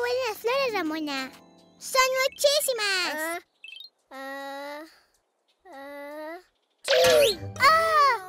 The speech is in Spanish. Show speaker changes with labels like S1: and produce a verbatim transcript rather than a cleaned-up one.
S1: huelen las flores, Ramona? ¡Son muchísimas!
S2: Ah, ah, ah.
S1: ¡Ah!